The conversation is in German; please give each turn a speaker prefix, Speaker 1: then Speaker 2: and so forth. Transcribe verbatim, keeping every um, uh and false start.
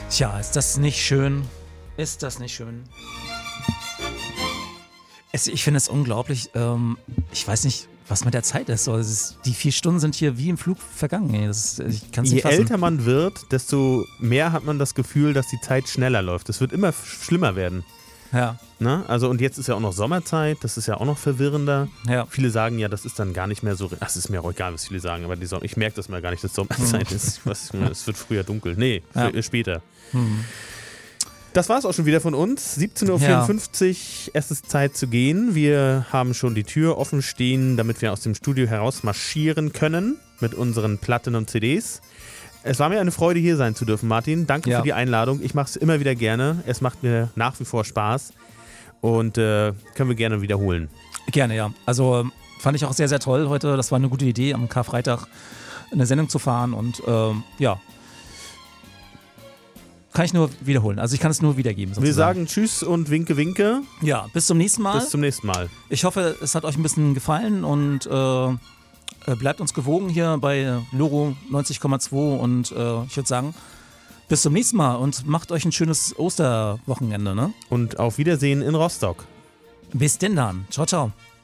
Speaker 1: Tja, ist das nicht schön? Ist das nicht schön? Es, ich finde es unglaublich. Ähm, ich weiß nicht, was mit der Zeit ist. So, es ist. Die vier Stunden sind hier wie im Flug vergangen. Ey. Das ist, ich kann's
Speaker 2: Je
Speaker 1: nicht fassen.
Speaker 2: älter man wird, desto mehr hat man das Gefühl, dass die Zeit schneller läuft. Es wird immer f- schlimmer werden.
Speaker 1: Ja.
Speaker 2: Ne? Also, und jetzt ist ja auch noch Sommerzeit, das ist ja auch noch verwirrender.
Speaker 1: Ja.
Speaker 2: Viele sagen ja, das ist dann gar nicht mehr so. Ach, es ist mir auch egal, was viele sagen, aber die Som- ich merke das mal gar nicht, dass Sommerzeit ist. Was, es wird früher dunkel. Nee,
Speaker 1: Ja.
Speaker 2: f- später.
Speaker 1: Hm.
Speaker 2: Das war's auch schon wieder von uns. siebzehn Uhr vierundfünfzig, ja. Es ist Zeit zu gehen. Wir haben schon die Tür offen stehen, damit wir aus dem Studio heraus marschieren können mit unseren Platten und C Ds. Es war mir eine Freude, hier sein zu dürfen, Martin. Danke
Speaker 1: Ja.
Speaker 2: für die Einladung. Ich mache es immer wieder gerne. Es macht mir nach wie vor Spaß und äh, können wir gerne wiederholen.
Speaker 1: Gerne, ja. Also fand ich auch sehr, sehr toll heute. Das war eine gute Idee, am Karfreitag eine Sendung zu fahren und ähm, ja. Kann ich nur wiederholen. Also ich kann es nur wiedergeben. Sozusagen.
Speaker 2: Wir sagen Tschüss und Winke, Winke.
Speaker 1: Ja, bis zum nächsten Mal.
Speaker 2: Bis zum nächsten Mal.
Speaker 1: Ich hoffe, es hat euch ein bisschen gefallen und äh, bleibt uns gewogen hier bei Loro neunzig Komma zwei und äh, ich würde sagen, bis zum nächsten Mal und macht euch ein schönes Osterwochenende. Ne?
Speaker 2: Und auf Wiedersehen in Rostock.
Speaker 1: Bis denn dann. Ciao, ciao.